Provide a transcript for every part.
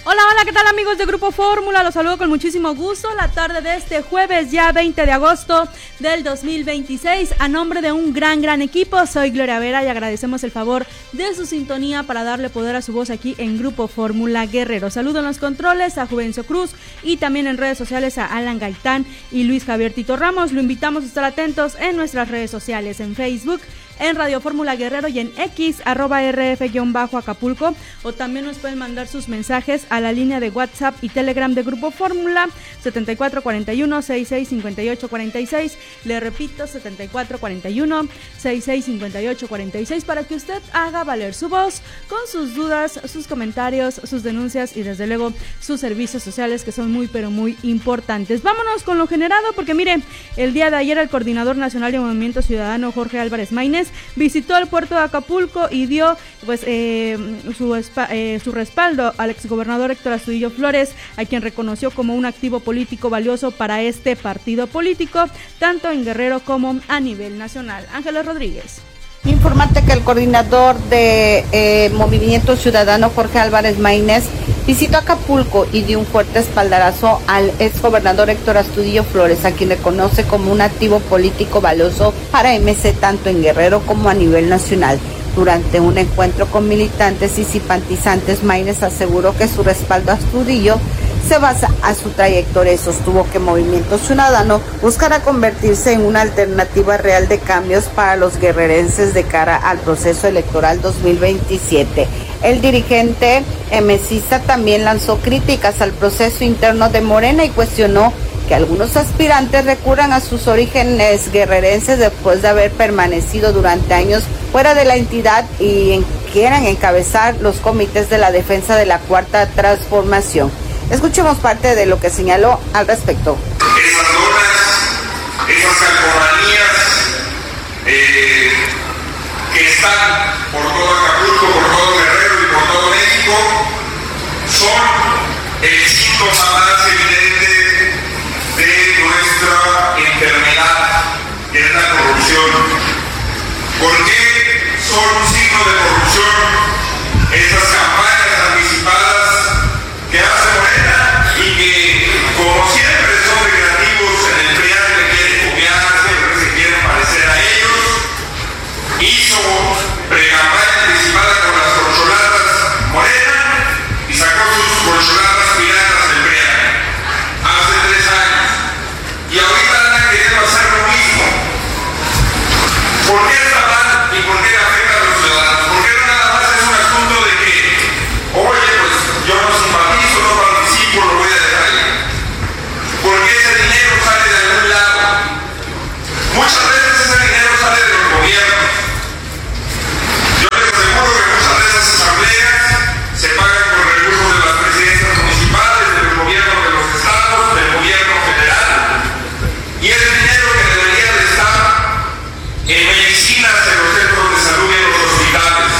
Hola, hola, ¿qué tal amigos de Grupo Fórmula? Los saludo con muchísimo gusto la tarde de este jueves, ya 20 de agosto del 2026. A nombre de un gran equipo, soy Gloria Vera y agradecemos el favor de su sintonía para darle poder a su voz aquí en Grupo Fórmula Guerrero. Saludo en los controles a Juvencio Cruz y también en redes sociales a Alan Gaitán y Luis Javier Tito Ramos. Lo invitamos a estar atentos en nuestras redes sociales, en Facebook, en Radio Fórmula Guerrero y en X, @RF_Acapulco, o también nos pueden mandar sus mensajes a la línea de WhatsApp y Telegram de Grupo Fórmula 7441-665846. Le repito, 7441-665846 para que usted haga valer su voz con sus dudas, sus comentarios, sus denuncias y desde luego sus servicios sociales que son muy pero muy importantes. Vámonos con lo generado porque mire, el día de ayer el coordinador nacional de Movimiento Ciudadano Jorge Álvarez Maínez visitó el puerto de Acapulco y dio pues su respaldo al exgobernador Héctor Astudillo Flores, a quien reconoció como un activo político valioso para este partido político, tanto en Guerrero como a nivel nacional. Ángeles Rodríguez. Informarte que el coordinador de Movimiento Ciudadano Jorge Álvarez Maínez visitó Acapulco y dio un fuerte espaldarazo al exgobernador Héctor Astudillo Flores, a quien reconoce como un activo político valioso para MC tanto en Guerrero como a nivel nacional. Durante un encuentro con militantes y simpatizantes, Maínez aseguró que su respaldo a Astudillo se basa a su trayectoria y sostuvo que Movimiento Ciudadano buscará convertirse en una alternativa real de cambios para los guerrerenses de cara al proceso electoral 2027. El dirigente emesista también lanzó críticas al proceso interno de Morena y cuestionó que algunos aspirantes recurran a sus orígenes guerrerenses después de haber permanecido durante años fuera de la entidad y quieran encabezar los comités de la defensa de la Cuarta Transformación. Escuchemos parte de lo que señaló al respecto. Esas zonas, esas calcomanías que están por todo Acapulco, por todo Guerrero y por todo México, son el síntoma más evidente de nuestra enfermedad, que es la corrupción. ¿Por qué son un signo de corrupción esas campañas anticipadas que hace Morena y que, como siempre, son recreativos en el PRIAN, que quieren copiar, siempre se quieren parecer a ellos? Hizo pre-campaña anticipada con las corcholatas Morena y sacó sus corcholatas piratas del PRIAN hace 3 años. Y ahorita andan queriendo hacer lo mismo. ¿Por qué está mal y por qué afecta a los ciudadanos? ¿Por qué no nada más es un asunto de que, oye, pues yo no simpatizo, no participo, lo voy a dejar ahí? Porque ese dinero sale de algún lado. Muchas veces ese dinero sale de los gobiernos. Yo les aseguro que muchas de esas asambleas se pagan con recursos de las presidencias municipales, del gobierno de los estados, del gobierno federal. Y es dinero que debería de estar en medicinas, en los centros de salud y en los hospitales,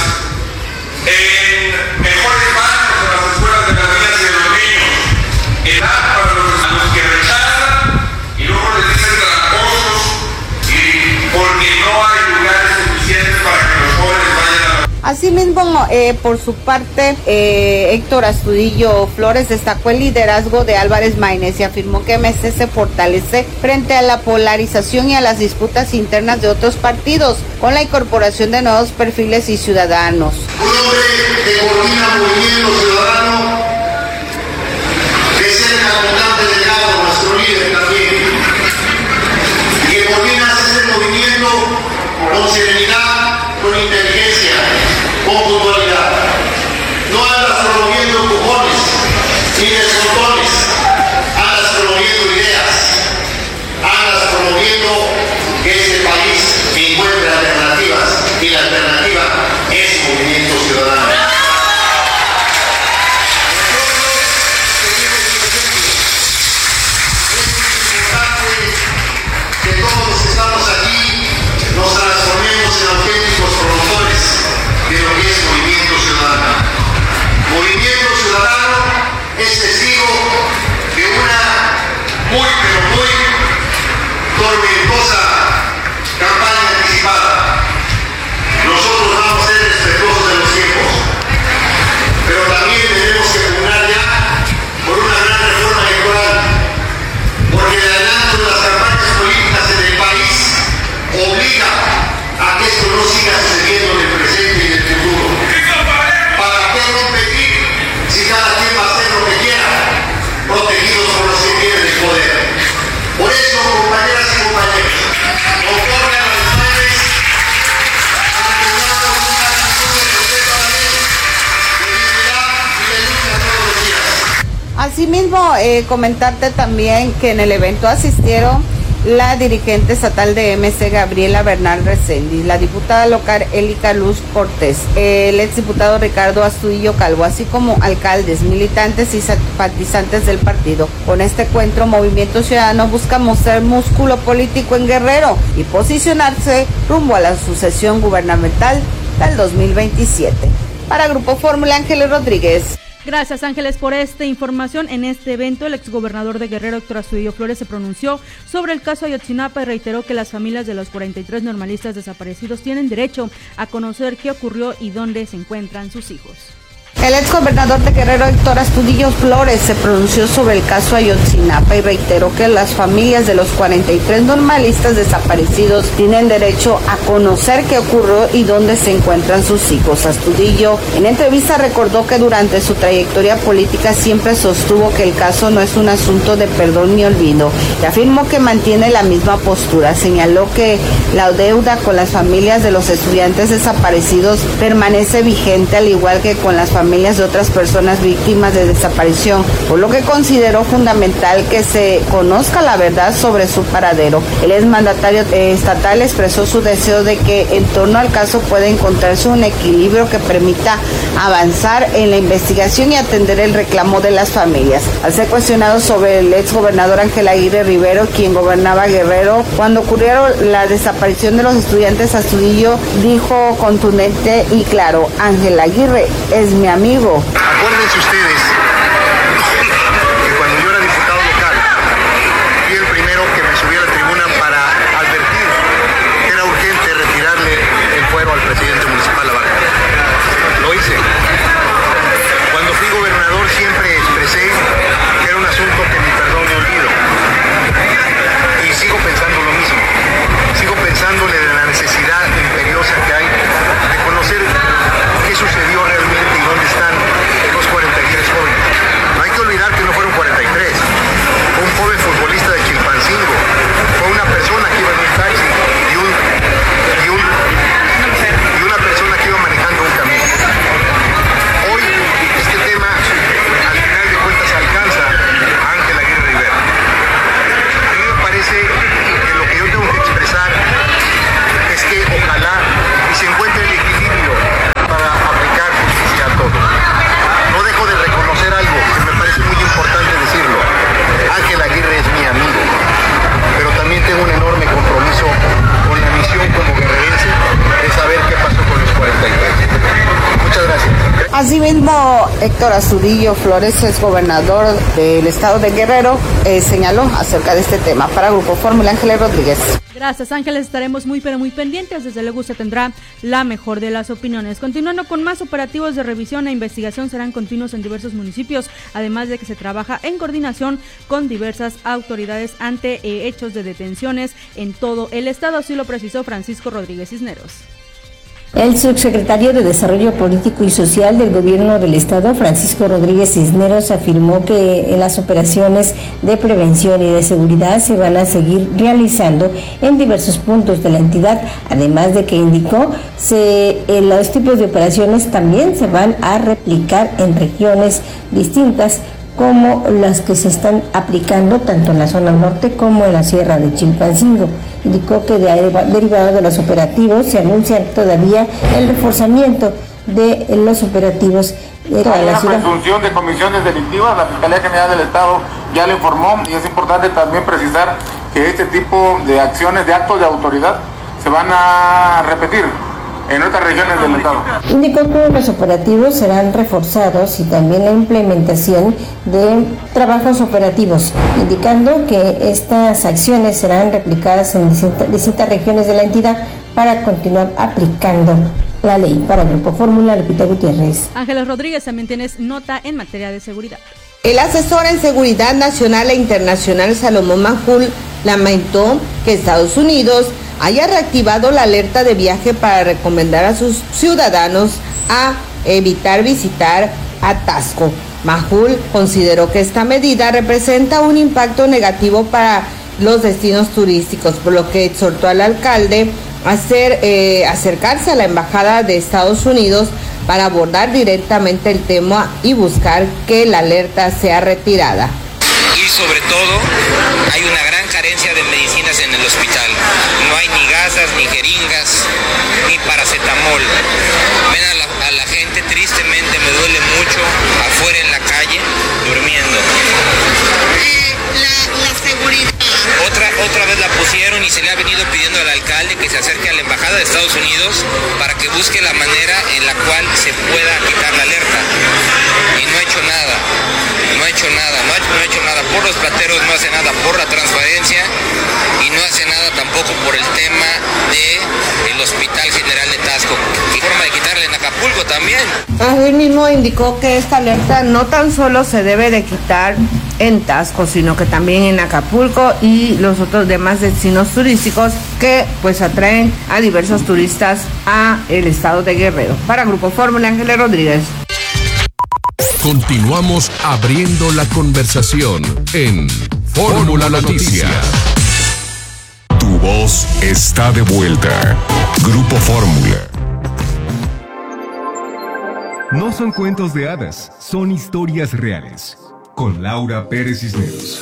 en mejores baños en las escuelas de las niñas y de los niños, en dar para los que rechazan y luego les dicen tramposos porque no hay lugares suficientes para que los jóvenes vayan a la... Asimismo, por su parte, Héctor Astudillo Flores destacó el liderazgo de Álvarez Maínez y afirmó que MC se fortalece frente a la polarización y a las disputas internas de otros partidos, con la incorporación de nuevos perfiles y ciudadanos. Un hombre que coordina Movimiento Ciudadano, que es el comandante delegado, nuestro líder también, y que coordina ese movimiento con serenidad, con inteligencia, con puntualidad. No andas promoviendo empujones ni descontones, andas promoviendo ideas, andas promoviendo que este país encuentre alternativas y la alternativa es Movimiento Ciudadano. Asimismo, comentarte también que en el evento asistieron la dirigente estatal de MC, Gabriela Bernal Reséndiz, la diputada local Élica Luz Cortés, el exdiputado Ricardo Astudillo Calvo, así como alcaldes, militantes y simpatizantes del partido. Con este encuentro, Movimiento Ciudadano busca mostrar músculo político en Guerrero y posicionarse rumbo a la sucesión gubernamental del 2027. Para Grupo Fórmula, Ángeles Rodríguez. Gracias, Ángeles, por esta información. En este evento, el exgobernador de Guerrero, Héctor Astudillo Flores, se pronunció sobre el caso Ayotzinapa y reiteró que las familias de los 43 normalistas desaparecidos tienen derecho a conocer qué ocurrió y dónde se encuentran sus hijos. El exgobernador de Guerrero, Héctor Astudillo Flores, se pronunció sobre el caso Ayotzinapa y reiteró que las familias de los 43 normalistas desaparecidos tienen derecho a conocer qué ocurrió y dónde se encuentran sus hijos. Astudillo, en entrevista, recordó que durante su trayectoria política siempre sostuvo que el caso no es un asunto de perdón ni olvido y afirmó que mantiene la misma postura. Señaló que la deuda con las familias de los estudiantes desaparecidos permanece vigente, al igual que con las familias de otras personas víctimas de desaparición, por lo que consideró fundamental que se conozca la verdad sobre su paradero. El exmandatario estatal expresó su deseo de que en torno al caso pueda encontrarse un equilibrio que permita avanzar en la investigación y atender el reclamo de las familias. Al ser cuestionado sobre el exgobernador Ángel Aguirre Rivero, quien gobernaba Guerrero cuando ocurrieron la desaparición de los estudiantes, Astudillo dijo contundente y claro: Ángel Aguirre es mi amigo. Acuérdense ustedes que cuando yo era diputado local, fui el primero que me subí a la tribuna para advertir que era urgente retirarle el fuero al presidente municipal Labarca. Lo hice. Cuando fui gobernador siempre expresé que era un asunto que ni perdón ni olvido. Y sigo pensando lo mismo. Sigo pensándole de la necesidad imperiosa que hay de conocer qué sucedió realmente y dónde están los 43 jóvenes. No hay que olvidar que no fueron 43. Fue un joven futbolista de Chilpancingo. Fue una persona que iba en un taxi y una persona que iba manejando un camión. Hoy este tema al final de cuentas alcanza a Ángel Aguirre Rivera. A mí me parece que lo que yo tengo que expresar es que ojalá se encuentre el equilibrio para aplicar justicia a todos. No dejo de reconocer algo que me parece muy importante decirlo. Ángel Aguirre es mi amigo, pero también tengo un enorme compromiso con la misión como guerrerense de saber qué pasó con los 43. Muchas gracias. Asimismo, Héctor Astudillo Flores, exgobernador del estado de Guerrero, señaló acerca de este tema. Para Grupo Fórmula, Ángeles Rodríguez. Gracias, Ángeles, estaremos muy pendientes. Desde luego se tendrá la mejor de las opiniones. Continuando con más operativos de revisión e investigación serán continuos en diversos municipios, además de que se trabaja en coordinación con diversas autoridades ante hechos de detenciones en todo el estado, así lo precisó Francisco Rodríguez Cisneros. El subsecretario de Desarrollo Político y Social del Gobierno del Estado, Francisco Rodríguez Cisneros, afirmó que las operaciones de prevención y de seguridad se van a seguir realizando en diversos puntos de la entidad, además de que indicó los tipos de operaciones también se van a replicar en regiones distintas, como las que se están aplicando tanto en la zona norte como en la sierra de Chilpancingo. Indicó que derivado de los operativos se anuncia todavía el reforzamiento de los operativos de toda la ciudad. Hay una presunción de comisiones delictivas, la Fiscalía General del Estado ya le informó, y es importante también precisar que este tipo de acciones, de actos de autoridad, se van a repetir en otras regiones del estado. Indicó que los operativos serán reforzados y también la implementación de trabajos operativos, indicando que estas acciones serán replicadas en distintas regiones de la entidad para continuar aplicando la ley. Para el Grupo Fórmula, Lupita Gutiérrez. Ángeles Rodríguez, también tienes nota en materia de seguridad. El asesor en seguridad nacional e internacional Salomón Majul lamentó que Estados Unidos haya reactivado la alerta de viaje para recomendar a sus ciudadanos a evitar visitar a Taxco. Majul consideró que esta medida representa un impacto negativo para los destinos turísticos, por lo que exhortó al alcalde a acercarse a la embajada de Estados Unidos para abordar directamente el tema y buscar que la alerta sea retirada. Y sobre todo, hay una gran carencia de medicinas en el hospital. No hay ni gasas, ni jeringas, ni paracetamol. Ven a la gente, tristemente me duele mucho, afuera en la calle, durmiendo. La seguridad. Otra vez la pusieron y se le ha venido pidiendo al alcalde que se acerque a la embajada de Estados Unidos para que busque la manera en la cual se pueda quitar la alerta. Y no ha hecho nada. No ha hecho nada por los plateros, no hace nada por la transparencia y no hace nada tampoco por el tema del Hospital General de Taxco. Y forma de quitarle en Acapulco también. Él mismo indicó que esta alerta no tan solo se debe de quitar en Taxco, sino que también en Acapulco y los otros demás destinos turísticos que pues atraen a diversos turistas a el estado de Guerrero. Para Grupo Fórmula, Ángeles Rodríguez. Continuamos abriendo la conversación en Fórmula Noticias. Tu voz está de vuelta. Grupo Fórmula. No son cuentos de hadas, son historias reales. Con Laura Pérez Cisneros.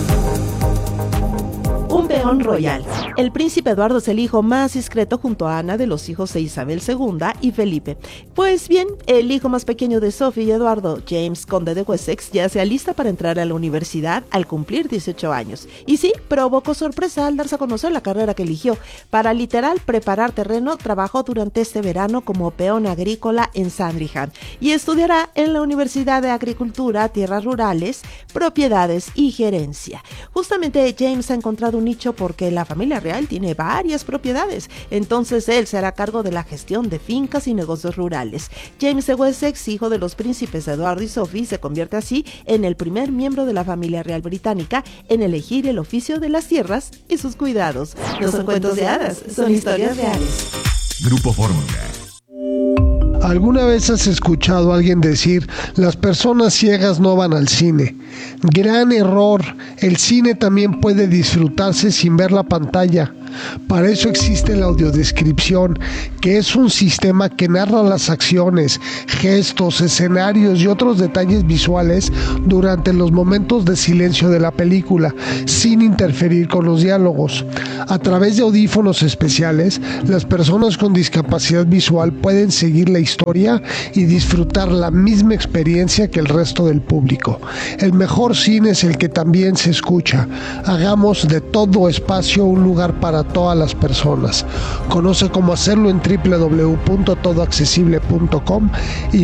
Un peón royal. El príncipe Eduardo es el hijo más discreto junto a Ana de los hijos de Isabel II y Felipe. Pues bien, el hijo más pequeño de Sophie y Eduardo, James, conde de Wessex, ya se alista para entrar a la universidad al cumplir 18 años. Y sí, provocó sorpresa al darse a conocer la carrera que eligió. Para literal preparar terreno, trabajó durante este verano como peón agrícola en Sandringham y estudiará en la Universidad de Agricultura, Tierras Rurales, Propiedades y Gerencia. Justamente James ha encontrado un nicho porque la familia real tiene varias propiedades, entonces él se hará cargo de la gestión de fincas y negocios rurales. James de Wessex, hijo de los príncipes Eduardo y Sophie, se convierte así en el primer miembro de la familia real británica en elegir el oficio de las tierras y sus cuidados. No son cuentos de hadas, son historias reales. Grupo Fórmula. ¿Alguna vez has escuchado a alguien decir, las personas ciegas no van al cine? Gran error, el cine también puede disfrutarse sin ver la pantalla. Para eso existe la audiodescripción, que es un sistema que narra las acciones, gestos, escenarios y otros detalles visuales durante los momentos de silencio de la película, sin interferir con los diálogos. A través de audífonos especiales, las personas con discapacidad visual pueden seguir la historia y disfrutar la misma experiencia que el resto del público. El mejor cine es el que también se escucha. Hagamos de todo espacio un lugar para todas las personas. Conoce cómo hacerlo en www.todoaccesible.com y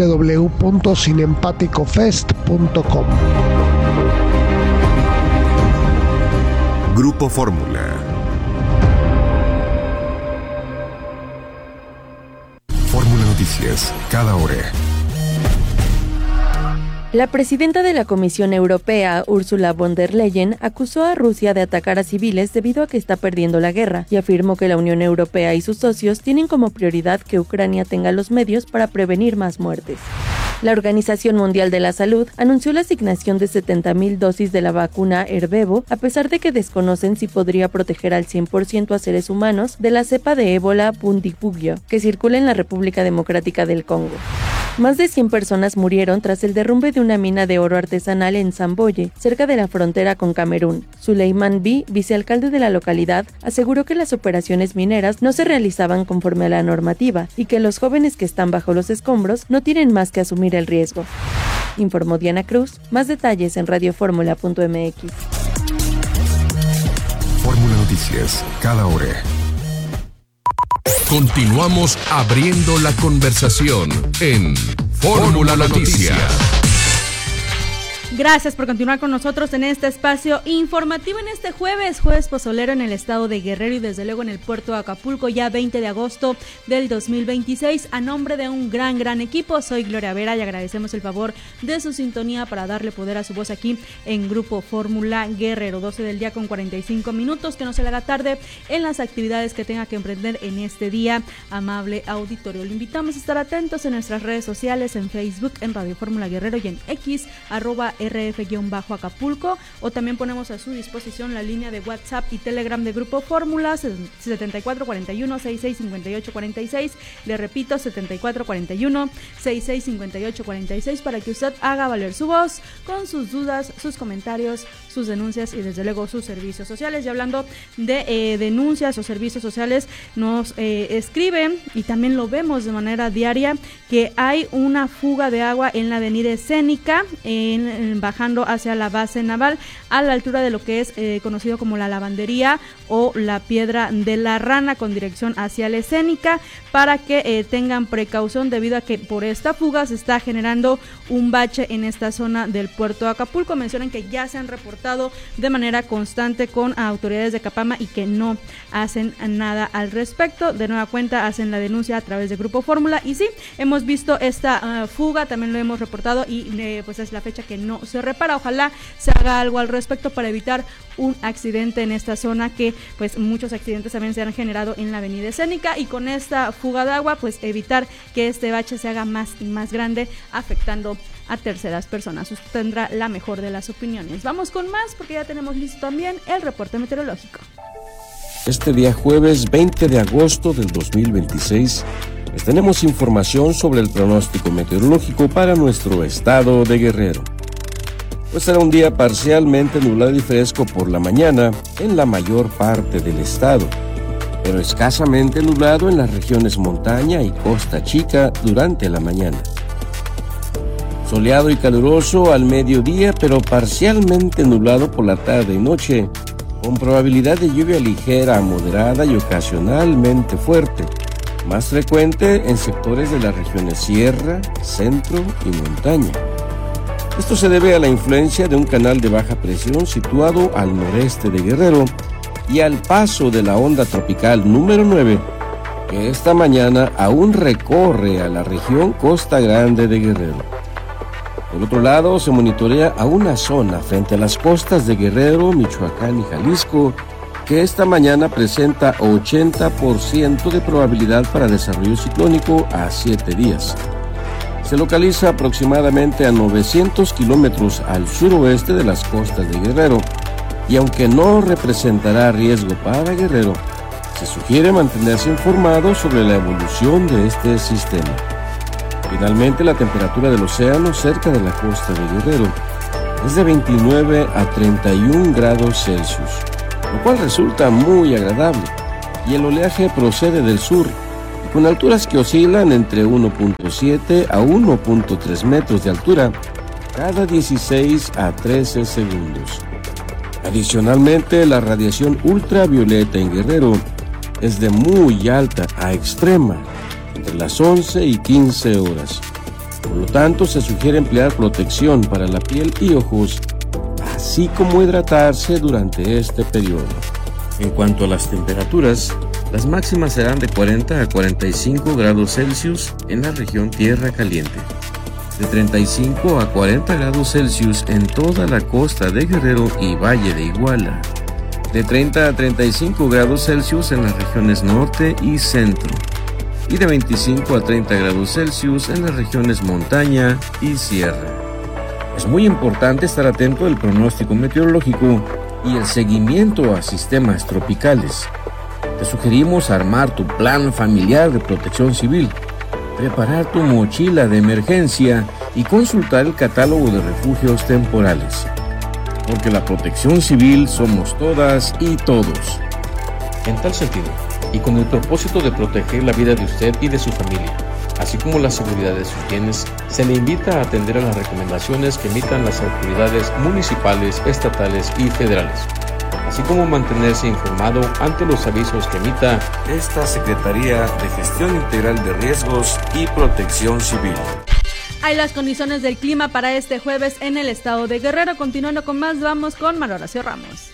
www.cineempaticofest.com. Grupo Fórmula. Fórmula Noticias, cada hora. La presidenta de la Comisión Europea, Ursula von der Leyen, acusó a Rusia de atacar a civiles debido a que está perdiendo la guerra y afirmó que la Unión Europea y sus socios tienen como prioridad que Ucrania tenga los medios para prevenir más muertes. La Organización Mundial de la Salud anunció la asignación de 70,000 dosis de la vacuna Ervebo, a pesar de que desconocen si podría proteger al 100% a seres humanos de la cepa de ébola Bundibugyo, que circula en la República Democrática del Congo. Más de 100 personas murieron tras el derrumbe de una mina de oro artesanal en Samboye, cerca de la frontera con Camerún. Suleiman B., vicealcalde de la localidad, aseguró que las operaciones mineras no se realizaban conforme a la normativa y que los jóvenes que están bajo los escombros no tienen más que asumir el riesgo. Informó Diana Cruz. Más detalles en radioformula.mx. Fórmula Noticias, cada hora. Continuamos abriendo la conversación en Fórmula Noticias. Gracias por continuar con nosotros en este espacio informativo en este jueves pozolero en el estado de Guerrero y desde luego en el puerto de Acapulco, ya 20 de agosto del 2026. A nombre de un gran equipo, soy Gloria Vera y agradecemos el favor de su sintonía para darle poder a su voz aquí en Grupo Fórmula Guerrero. 12 del día con 45 minutos, que no se le haga tarde en las actividades que tenga que emprender en este día, amable auditorio. Le invitamos a estar atentos en nuestras redes sociales, en Facebook, en Radio Fórmula Guerrero y en X, @rf_acapulco, o también ponemos a su disposición la línea de WhatsApp y Telegram de Grupo Fórmula 7441-665846. Le repito, 7441-665846, para que usted haga valer su voz con sus dudas, sus comentarios, sus denuncias y desde luego sus servicios sociales. Y hablando de denuncias o servicios sociales, nos escriben, y también lo vemos de manera diaria, que hay una fuga de agua en la avenida Escénica, bajando hacia la base naval, a la altura de lo que es conocido como la Lavandería o la Piedra de la Rana, con dirección hacia la Escénica, para que tengan precaución, debido a que por esta fuga se está generando un bache en esta zona del puerto de Acapulco. Mencionan que ya se han reportado de manera constante con autoridades de Capama y que no hacen nada al respecto. De nueva cuenta hacen la denuncia a través de Grupo Fórmula, y sí, hemos visto esta fuga, también lo hemos reportado, y pues es la fecha que no se repara. Ojalá se haga algo al respecto para evitar un accidente en esta zona, que pues muchos accidentes también se han generado en la avenida Escénica, y con esta fuga de agua pues evitar que este bache se haga más y más grande, afectando a terceras personas. Usted tendrá la mejor de las opiniones. Vamos con más, porque ya tenemos listo también el reporte meteorológico. Este día jueves 20 de agosto del 2026 les tenemos información sobre el pronóstico meteorológico para nuestro estado de Guerrero. Pues será un día parcialmente nublado y fresco por la mañana en la mayor parte del estado, pero escasamente nublado en las regiones montaña y Costa Chica durante la mañana. Soleado y caluroso al mediodía, pero parcialmente nublado por la tarde y noche, con probabilidad de lluvia ligera a moderada y ocasionalmente fuerte, más frecuente en sectores de las regiones sierra, centro y montaña. Esto se debe a la influencia de un canal de baja presión situado al noreste de Guerrero y al paso de la onda tropical número 9, que esta mañana aún recorre a la región Costa Grande de Guerrero. Por otro lado, se monitorea a una zona frente a las costas de Guerrero, Michoacán y Jalisco, que esta mañana presenta 80% de probabilidad para desarrollo ciclónico a 7 días. Se localiza aproximadamente a 900 kilómetros al suroeste de las costas de Guerrero, y aunque no representará riesgo para Guerrero, se sugiere mantenerse informado sobre la evolución de este sistema. Finalmente, la temperatura del océano cerca de la costa de Guerrero es de 29 a 31 grados Celsius, lo cual resulta muy agradable, y el oleaje procede del sur, con alturas que oscilan entre 1.7 a 1.3 metros de altura cada 16 a 13 segundos. Adicionalmente, la radiación ultravioleta en Guerrero es de muy alta a extrema, entre las 11 y 15 horas. Por lo tanto, se sugiere emplear protección para la piel y ojos, así como hidratarse durante este periodo. En cuanto a las temperaturas, las máximas serán de 40 a 45 grados Celsius en la región Tierra Caliente, de 35 a 40 grados Celsius en toda la costa de Guerrero y Valle de Iguala, de 30 a 35 grados Celsius en las regiones norte y centro, y de 25 a 30 grados Celsius en las regiones montaña y sierra. Es muy importante estar atento al pronóstico meteorológico y el seguimiento a sistemas tropicales. Te sugerimos armar tu plan familiar de protección civil, preparar tu mochila de emergencia y consultar el catálogo de refugios temporales, porque la protección civil somos todas y todos. En tal sentido, y con el propósito de proteger la vida de usted y de su familia, así como la seguridad de sus bienes, se le invita a atender a las recomendaciones que emitan las autoridades municipales, estatales y federales, así como mantenerse informado ante los avisos que emita esta Secretaría de Gestión Integral de Riesgos y Protección Civil. Hay las condiciones del clima para este jueves en el estado de Guerrero. Continuando con más, vamos con Manuel Horacio Ramos.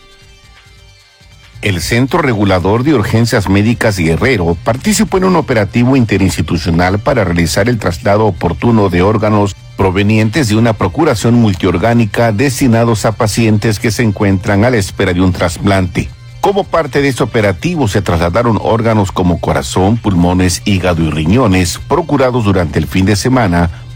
El Centro Regulador de Urgencias Médicas Guerrero participó en un operativo interinstitucional para realizar el traslado oportuno de órganos provenientes de una procuración multiorgánica destinados a pacientes que se encuentran a la espera de un trasplante. Como parte de este operativo se trasladaron órganos como corazón, pulmones, hígado y riñones procurados durante el fin de semana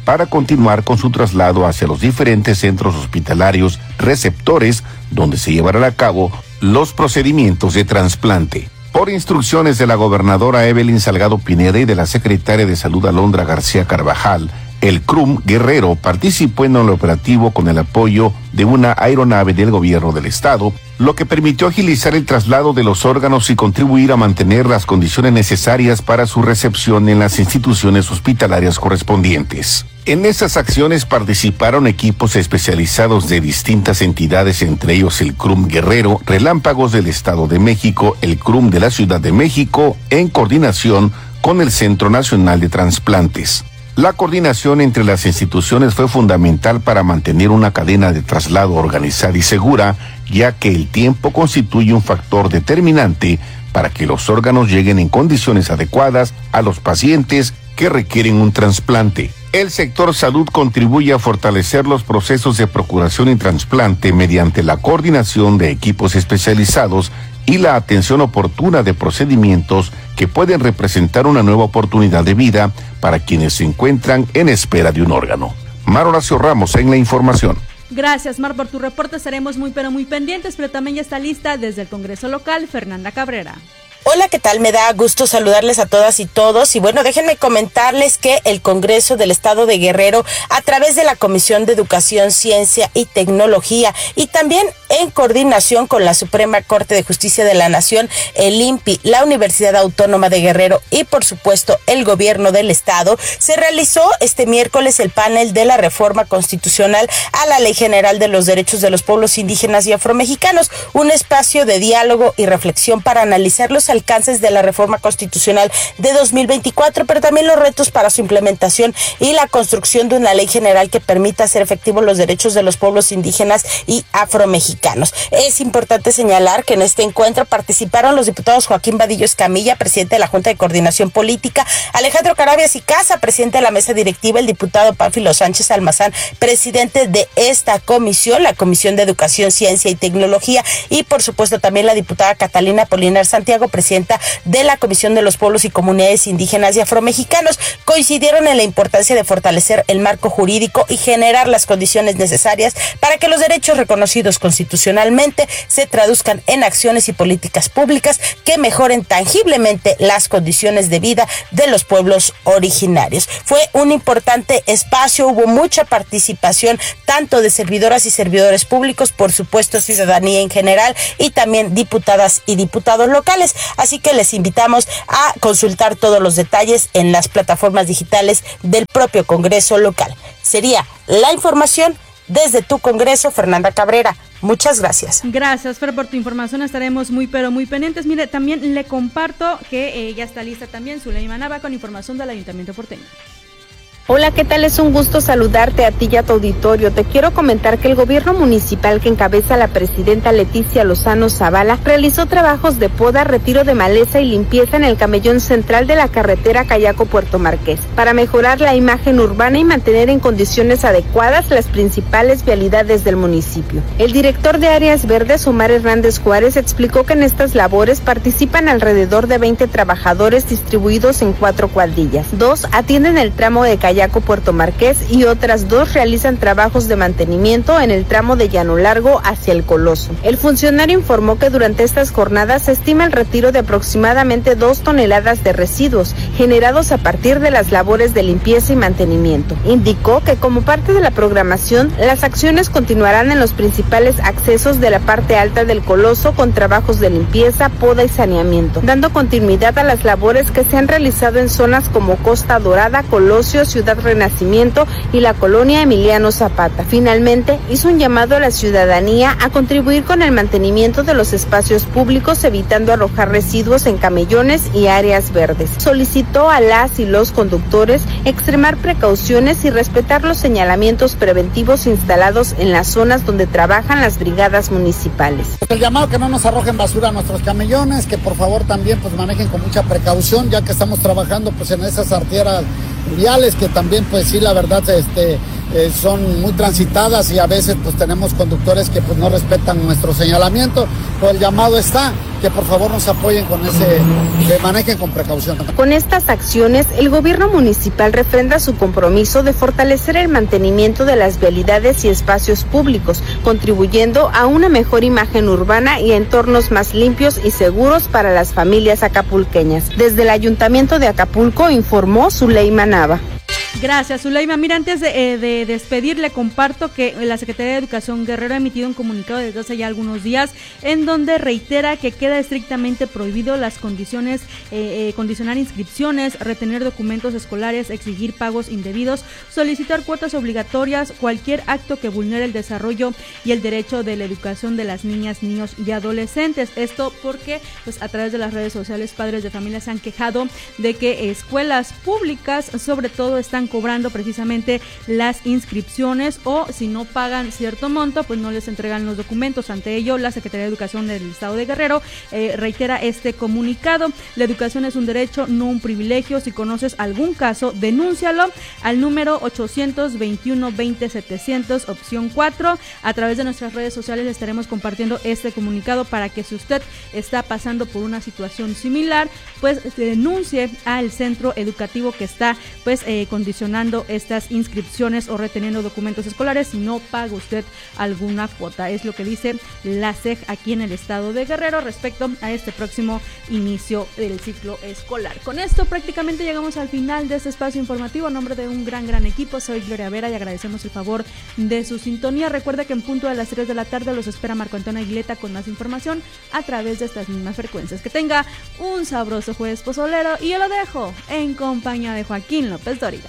para continuar con su traslado hacia los diferentes centros hospitalarios receptores donde se llevarán a cabo los procedimientos de trasplante. Por instrucciones de la gobernadora Evelyn Salgado Pineda y de la secretaria de Salud Alondra García Carvajal, el CRUM Guerrero participó en el operativo con el apoyo de una aeronave del gobierno del estado, lo que permitió agilizar el traslado de los órganos y contribuir a mantener las condiciones necesarias para su recepción en las instituciones hospitalarias correspondientes. En esas acciones participaron equipos especializados de distintas entidades, entre ellos el CRUM Guerrero, Relámpagos del Estado de México, el CRUM de la Ciudad de México, en coordinación con el Centro Nacional de Transplantes. La coordinación entre las instituciones fue fundamental para mantener una cadena de traslado organizada y segura, ya que el tiempo constituye un factor determinante para que los órganos lleguen en condiciones adecuadas a los pacientes que requieren un trasplante. El sector salud contribuye a fortalecer los procesos de procuración y trasplante mediante la coordinación de equipos especializados y la atención oportuna de procedimientos que pueden representar una nueva oportunidad de vida para quienes se encuentran en espera de un órgano. Mar Horacio Ramos en la información. Gracias, Mar, por tu reporte. Estaremos muy pendientes, pero también ya está lista desde el Congreso local Fernanda Cabrera. Hola, ¿qué tal? Me da gusto saludarles a todas y todos. Y bueno, déjenme comentarles que el Congreso del Estado de Guerrero, a través de la Comisión de Educación, Ciencia y Tecnología, y también en coordinación con la Suprema Corte de Justicia de la Nación, el INPI, la Universidad Autónoma de Guerrero y, por supuesto, el Gobierno del Estado, se realizó este miércoles el panel de la reforma constitucional a la Ley General de los Derechos de los Pueblos Indígenas y Afromexicanos, un espacio de diálogo y reflexión para analizar los alcances de la reforma constitucional de 2024, pero también los retos para su implementación y la construcción de una ley general que permita hacer efectivos los derechos de los pueblos indígenas y afromexicanos. Es importante señalar que en este encuentro participaron los diputados Joaquín Vadillo Escamilla, presidente de la Junta de Coordinación Política, Alejandro Carabias y Casa, presidente de la mesa directiva, el diputado Pánfilo Sánchez Almazán, presidente de esta comisión, la Comisión de Educación, Ciencia y Tecnología, y por supuesto también la diputada Catalina Polinar Santiago, presidenta de la Comisión de los Pueblos y Comunidades Indígenas y Afromexicanos. Coincidieron en la importancia de fortalecer el marco jurídico y generar las condiciones necesarias para que los derechos reconocidos constitucionalmente se traduzcan en acciones y políticas públicas que mejoren tangiblemente las condiciones de vida de los pueblos originarios. Fue un importante espacio, hubo mucha participación tanto de servidoras y servidores públicos, por supuesto ciudadanía en general, y también diputadas y diputados locales. Así que les invitamos a consultar todos los detalles en las plataformas digitales del propio Congreso local. Sería la información desde tu Congreso, Fernanda Cabrera. Muchas gracias. Gracias, Fer, por tu información. Estaremos muy pendientes. Mire, también le comparto que ya está lista también Zuleima Nava con información del Ayuntamiento porteño. Hola, ¿qué tal? Es un gusto saludarte a ti y a tu auditorio. Te quiero comentar que el gobierno municipal que encabeza la presidenta Leticia Lozano Zavala realizó trabajos de poda, retiro de maleza y limpieza en el camellón central de la carretera Cayaco-Puerto Marqués para mejorar la imagen urbana y mantener en condiciones adecuadas las principales vialidades del municipio. El director de Áreas Verdes, Omar Hernández Juárez, explicó que en estas labores participan alrededor de 20 trabajadores distribuidos en 4 cuadrillas. 2 atienden el tramo de Cayaco-Puerto Marqués y otras 2 realizan trabajos de mantenimiento en el tramo de Llano Largo hacia el Coloso. El funcionario informó que durante estas jornadas se estima el retiro de aproximadamente 2 toneladas de residuos generados a partir de las labores de limpieza y mantenimiento. Indicó que como parte de la programación, las acciones continuarán en los principales accesos de la parte alta del Coloso con trabajos de limpieza, poda y saneamiento, dando continuidad a las labores que se han realizado en zonas como Costa Dorada, Colosio, Ciudad Renacimiento y la colonia Emiliano Zapata. Finalmente, hizo un llamado a la ciudadanía a contribuir con el mantenimiento de los espacios públicos, evitando arrojar residuos en camellones y áreas verdes. Solicitó a las y los conductores extremar precauciones y respetar los señalamientos preventivos instalados en las zonas donde trabajan las brigadas municipales. El llamado que no nos arrojen basura a nuestros camellones, que por favor también pues manejen con mucha precaución, ya que estamos trabajando pues en esas arterias viales que también pues sí la verdad son muy transitadas y a veces pues tenemos conductores que pues no respetan nuestro señalamiento. Pues el llamado está, que por favor nos apoyen con que manejen con precaución. Con estas acciones, el gobierno municipal refrenda su compromiso de fortalecer el mantenimiento de las vialidades y espacios públicos, contribuyendo a una mejor imagen urbana y a entornos más limpios y seguros para las familias acapulqueñas. Desde el Ayuntamiento de Acapulco informó Zuleima Nava. Gracias, Zuleima. Mira, antes de despedir, le comparto que la Secretaría de Educación Guerrero ha emitido un comunicado desde hace ya algunos días en donde reitera que queda estrictamente prohibido las condiciones, condicionar inscripciones, retener documentos escolares, exigir pagos indebidos, solicitar cuotas obligatorias, cualquier acto que vulnere el desarrollo y el derecho de la educación de las niñas, niños y adolescentes. Esto porque pues a través de las redes sociales padres de familia se han quejado de que escuelas públicas sobre todo están cobrando precisamente las inscripciones, o si no pagan cierto monto pues no les entregan los documentos. Ante ello, la Secretaría de Educación del Estado de Guerrero reitera este comunicado: la educación es un derecho, no un privilegio. Si conoces algún caso, denúncialo al número 821-20-700, opción 4. A través de nuestras redes sociales estaremos compartiendo este comunicado para que si usted está pasando por una situación similar, pues denuncie al centro educativo que está pues condicionando estas inscripciones o reteniendo documentos escolares si no paga usted alguna cuota. Es lo que dice la SEG aquí en el estado de Guerrero respecto a este próximo inicio del ciclo escolar. Con esto prácticamente llegamos al final de este espacio informativo. A nombre de un gran equipo, soy Gloria Vera y agradecemos el favor de su sintonía. Recuerda que en punto de las 3 de la tarde los espera Marco Antonio Aguileta con más información a través de estas mismas frecuencias. Que tenga un sabroso jueves pozolero y yo lo dejo en compañía de Joaquín López Dóriga.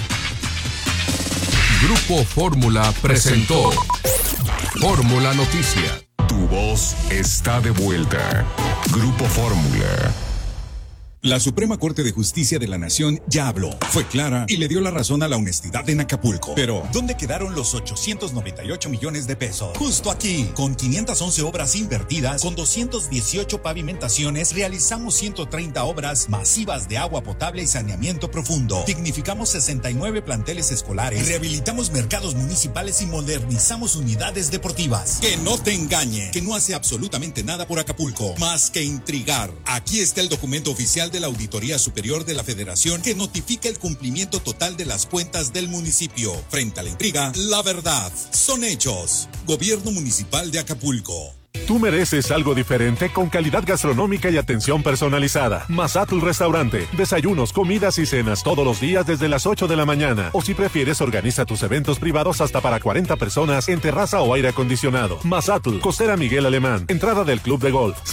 Grupo Fórmula presentó Fórmula Noticia. Tu voz está de vuelta. Grupo Fórmula. La Suprema Corte de Justicia de la Nación ya habló, fue clara y le dio la razón a la honestidad en Acapulco. Pero, ¿dónde quedaron los 898 millones de pesos? Justo aquí, con 511 obras invertidas, con 218 pavimentaciones, realizamos 130 obras masivas de agua potable y saneamiento profundo. Dignificamos 69 planteles escolares, rehabilitamos mercados municipales y modernizamos unidades deportivas. Que no te engañe, que no hace absolutamente nada por Acapulco, más que intrigar. Aquí está el documento oficial de la Auditoría Superior de la Federación que notifica el cumplimiento total de las cuentas del municipio. Frente a la intriga, la verdad son hechos. Gobierno Municipal de Acapulco. Tú mereces algo diferente con calidad gastronómica y atención personalizada. Mazatl Restaurante. Desayunos, comidas y cenas todos los días desde las 8 de la mañana. O si prefieres, organiza tus eventos privados hasta para 40 personas en terraza o aire acondicionado. Mazatl, Costera Miguel Alemán. Entrada del Club de Golf.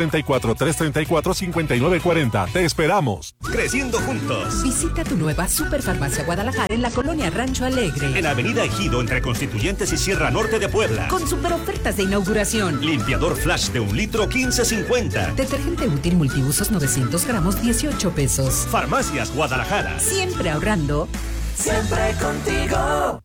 744-334-5940. Te esperamos. Creciendo juntos. Visita tu nueva Superfarmacia Guadalajara en la colonia Rancho Alegre. En Avenida Ejido, entre Constituyentes y Sierra Norte de Puebla. Con super ofertas de inauguración. Limpiador Flash de 1 litro, $15.50. Detergente útil multiusos 900 gramos, $18. Farmacias Guadalajara. Siempre ahorrando. Siempre contigo.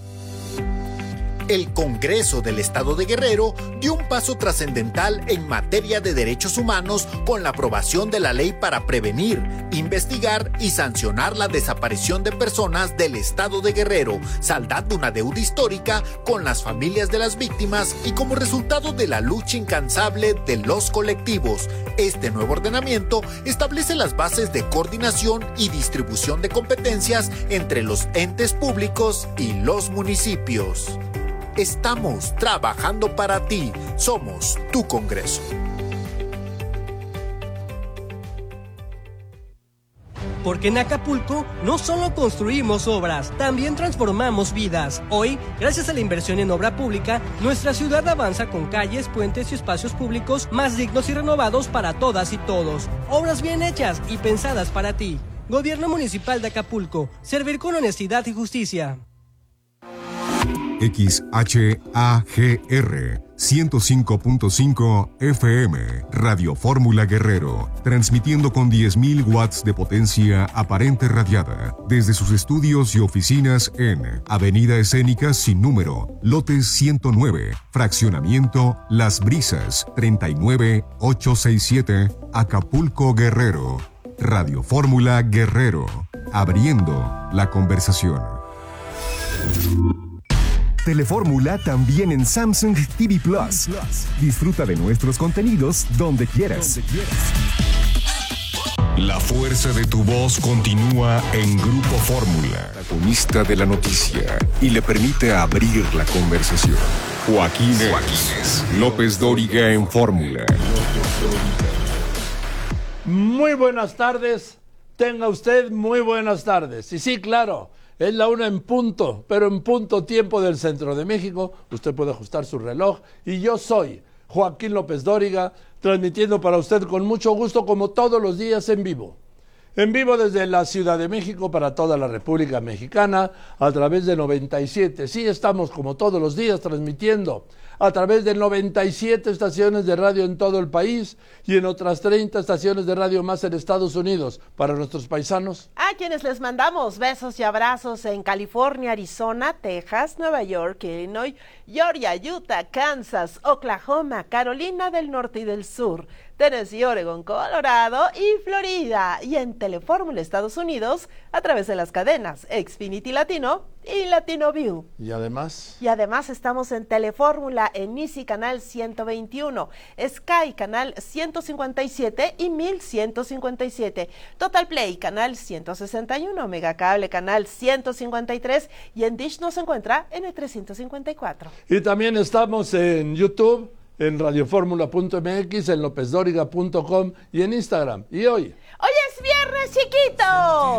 El Congreso del Estado de Guerrero dio un paso trascendental en materia de derechos humanos con la aprobación de la ley para prevenir, investigar y sancionar la desaparición de personas del Estado de Guerrero, saldando una deuda histórica con las familias de las víctimas y como resultado de la lucha incansable de los colectivos. Este nuevo ordenamiento establece las bases de coordinación y distribución de competencias entre los entes públicos y los municipios. Estamos trabajando para ti. Somos tu Congreso. Porque en Acapulco no solo construimos obras, también transformamos vidas. Hoy, gracias a la inversión en obra pública, nuestra ciudad avanza con calles, puentes y espacios públicos más dignos y renovados para todas y todos. Obras bien hechas y pensadas para ti. Gobierno Municipal de Acapulco. Servir con honestidad y justicia. XHAGR 105.5 FM, Radio Fórmula Guerrero, transmitiendo con 10.000 watts de potencia aparente radiada, desde sus estudios y oficinas en Avenida Escénica sin número, lote 109, fraccionamiento Las Brisas, 39867, Acapulco, Guerrero. Radio Fórmula Guerrero, abriendo la conversación. Telefórmula también en Samsung TV Plus. Disfruta de nuestros contenidos donde quieras. La fuerza de tu voz continúa en Grupo Fórmula, protagonista de la noticia, y le permite abrir la conversación. Joaquín López Dóriga en Fórmula. Muy buenas tardes. Tenga usted muy buenas tardes. Y sí, claro, es la 1 en punto, pero en punto tiempo del centro de México. Usted puede ajustar su reloj. Y yo soy Joaquín López Dóriga, transmitiendo para usted con mucho gusto, como todos los días, en vivo. En vivo desde la Ciudad de México para toda la República Mexicana a través de 97. Sí, estamos como todos los días transmitiendo a través de 97 estaciones de radio en todo el país y en otras 30 estaciones de radio más en Estados Unidos. Para nuestros paisanos, a quienes les mandamos besos y abrazos en California, Arizona, Texas, Nueva York, Illinois, Georgia, Utah, Kansas, Oklahoma, Carolina del Norte y del Sur, Tennessee, Oregon, Colorado y Florida, y en Telefórmula Estados Unidos a través de las cadenas Xfinity Latino y Latino View. Y además estamos en Telefórmula en Easy Canal 121, Sky Canal 157 y 1157, Total Play Canal 161, Megacable Canal 153 y en Dish nos encuentra en el 354. Y también estamos en YouTube, en radioformula.mx, en lopezdoriga.com y en Instagram. Y hoy es viernes, chiquito.